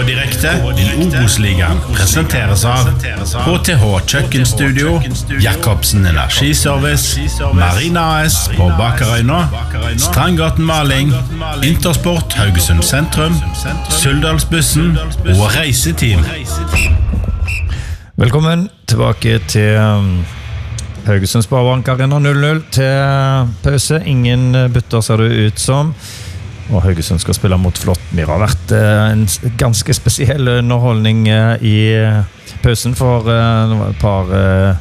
direkte i Obos-ligaen presenteres av HTH Kjøkkenstudio, Jakobsen Energiservice, Marina AS på Bakerøyna, Strandgaten Maling, Intersport Haugesund Sentrum, Suldalsbussen og Reiseteam. Velkommen tilbake til Haugesund Sparebank Arena 0-0 til pause. Ingen bytter ser det ut som. Og Haugesund skal spille mot Flåttmyr. Det har vært en ganske spesiell underholdning i pausen for et par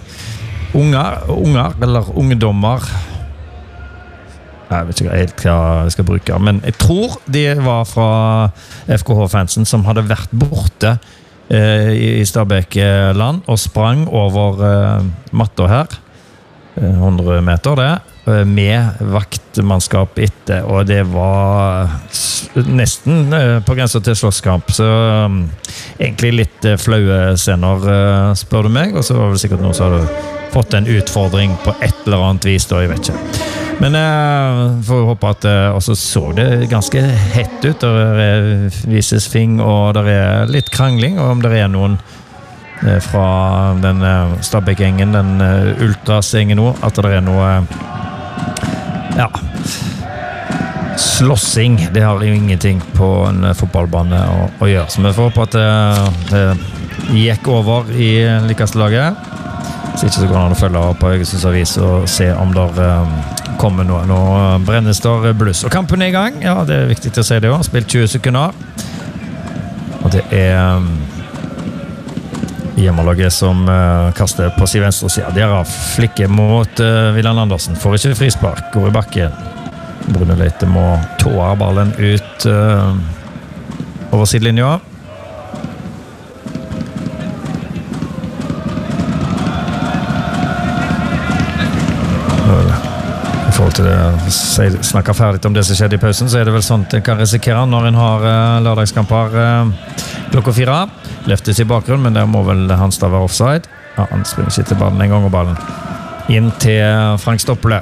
unger eller ungdommer. Jeg vet ikke helt hva jeg skal bruke, men jeg tror de var fra FKH-fansen som hadde vært borte i Stabæk-land og sprang over matta her. 100 meter det. Med vaktmannskap etter, og det var nesten på grensen til slåsskamp, så egentlig litt flaue scener, spør du meg, og så var det sikkert noen som hadde fått en utfordring på et eller annet vis, da, jeg vet ikke. Men får håpe at også så det ganske hett ut, der vises fing, og der litt krangling, og om det noen fra den Stabæk-gjengen, den ultras-gjengen nå, at det noe slåssing, det har jo ingenting på en fotballbane å gjøre, så vi får håpe at det gikk over i likeste laget, så ikke så går det an å følge på Haugesunds Avis og se om det kommer noe. Nå brennes der bluss, og kampen i gang, ja, det viktig å si det også, spilt 20 sekunder, og det hjemmelaget som kaster på sin venstre side. De har flikke mot William Andersen. Får ikke frispark, går i bakken. Bruno Leite må tåre ballen ut over sidelinja. I forhold til det, snakker ferdig om det som skjedde i pausen, så det vel sånt en kan risikere når en har lørdagskamper klokka 4. Løftes i bakgrunn, men der må vel Hanstad være offside. Ja, han springer ikke til ballen en gang, og ballen inn til Frank Stoppele.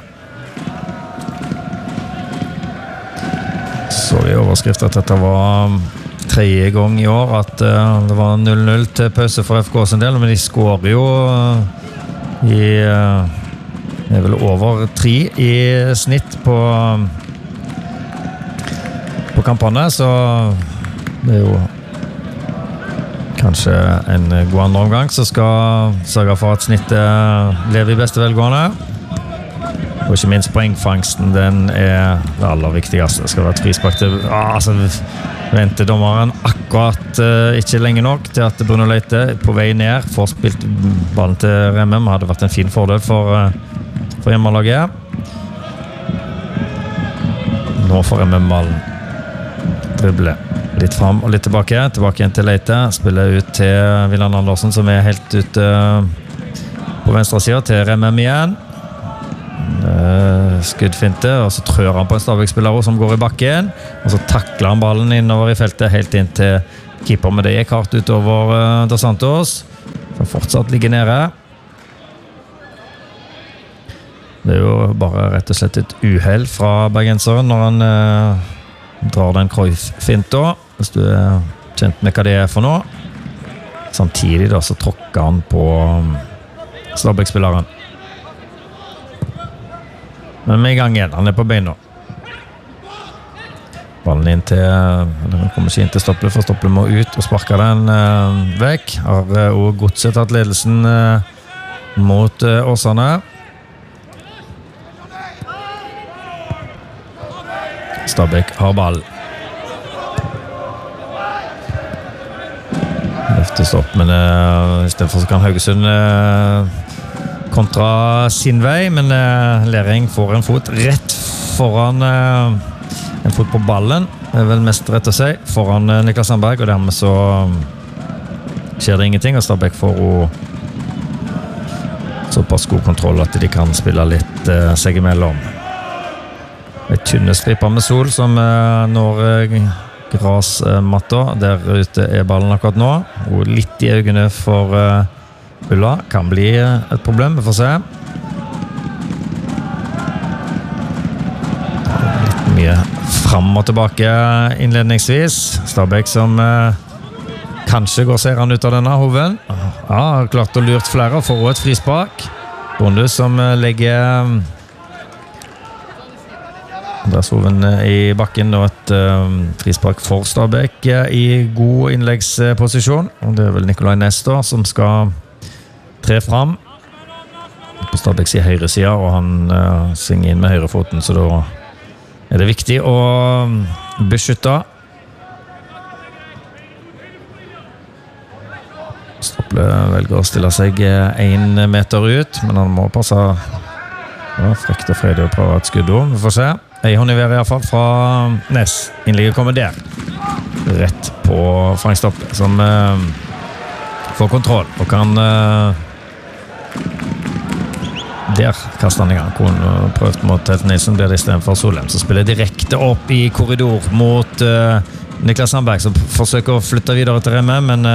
Så det overskrift at dette var 3. gang i år at det var 0-0 til pause for FK sin del, men de skårer jo det vel over 3 i snitt på kampene, så det jo kanskje en god andre omgang som skal sørge for at snittet lever i beste velgående. Og ikke minst poengfangsten, den det aller viktigste. Det skal være et frispark til venter dommeren akkurat ikke lenge nok til at Bruno Leite på vei ned får spilt ballen til Remmem. Hadde vært en fin fordel for hjemmelaget. Nå får Remmem ballen drible litt fram og litt tilbake igjen til Leite, spiller ut til William Andersen som helt ute på venstre siden til Remmem igjen, skuddfinte, og så trør han på en Stabæk-spiller som går i bakken, og så takler han ballen innover i feltet helt inn til keeper, men det gikk hardt utover Dos Santos, som fortsatt ligger nede. Det jo bare rett og slett et uheld fra bergenseren når han drar den Cruyff-finta, hvis du kjent med hva det for nå. Samtidig da så tråkker han på Stabæk-spilleren. Men med i gang igjen, han på beina. Ballen inn til, den kommer ikke inn til Stoppele, for Stoppele må ut og sparke den vekk. Har også Godset tatt ledelsen mot Åsane. Stabæk har ball. Løftes opp, men i stedet for så kan Haugesund kontra sin vei, men Lering får en fot rett foran en fot på ballen, vel mest rett å si, foran Niklas Sandberg, og dermed så skjer det ingenting, og Stabæk får såpass god kontroll at de kan spille litt seg imellom. Et tynne striper med sol som når grasmatta. Der ute ballen akkurat nå, og litt i øynene for Ulla. Kan bli et problem, vi får se. Litt mye fram og tilbake innledningsvis. Stabæk som Kanskje går seieren ut av denne hoven. Ja, har klart å lurt flere for et frispark. Bondhus som legger Andreas Hoven i bakken og et frispark for Stabæk i god innleggsposisjon. Og det vel Nikolai Næss da, som skal tre fram. På Stabæk i høyre siden, og han svinger inn med høyrefoten, så da det viktig å beskytte. Stople velger å stille seg 1 meter ut, men han må passe frekt og fredig å prøve et skudd. Vi får se. En hånd i været i hvert fall fra Næss. Innlegget kommer der. Rett på Frank Stople, som får kontroll og kan der kaster han i gang. Hun prøvd mot Helten Nilsen, blir det i stedet for Solheim, som spiller direkte opp i korridor mot Niklas Sandberg, som forsøker å flytte videre til Remme, men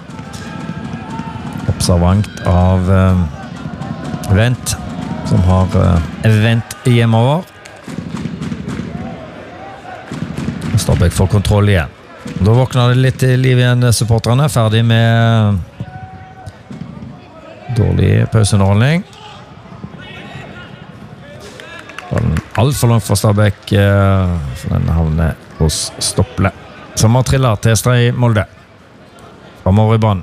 observant av Vent, som har Vent hjemover. Stabæk får kontroll igjen. Da våkner det litt til liv igjen, supporterne. Ferdig med dårlig pauseunderholdning. Alt for langt fra Stabæk, for den havner hos Stople, som har trillet til Strei Molde framover i banen.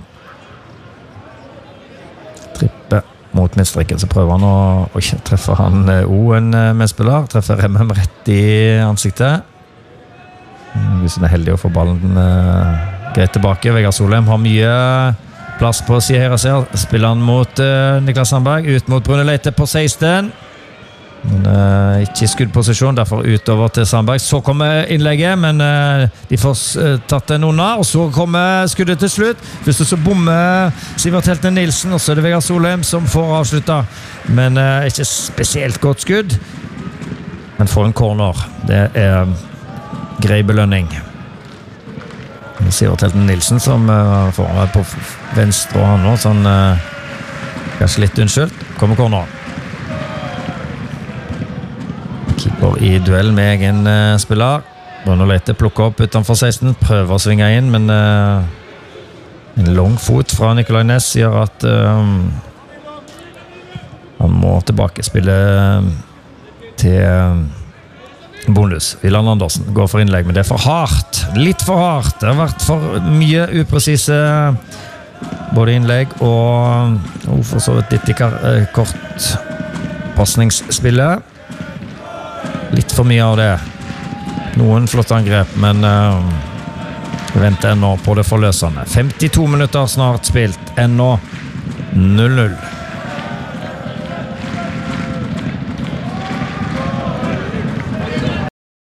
Trippe mot midtstrikken, så prøver han å treffe han en medspiller, treffer Remmem rett i ansiktet. Hvis han heldig å få ballen greit tilbake. Vegard Solheim har mye plass på siden høyre siden, spiller han mot Niklas Sandberg, ut mot Brune Leite på 16. Men ikke i skuddposisjon, derfor utover til Sandberg. Så kommer innlegget, men de får tatt den unna, og så kommer skuddet til slutt. Først så bommer Sivert Helten Nilsen, og så det Vegard Solheim som får avsluttet, men ikke spesielt godt skudd, men får en corner. Det grei belønning. Sivert Helten Nilsen som får på venstre og han nå, sånn kanskje litt unnskyldt. Kommer corner. Keeper i duell med egen spiller. Bruno Leite plukker opp utenfor 16, prøver å svinge inn, men en lang fot fra Nikolai Næss gjør at han må tilbake spille til Bondhus. Wieland Andersen går for innlegg, men det for hardt. Litt for hardt. Det har vært for mye upresise både innlegg og for så vidt litt kort passningsspillet. Litt for mye av det. Noen flotte angrep, men venter ennå på det forløsende. 52 minutter snart spilt, ennå 0-0.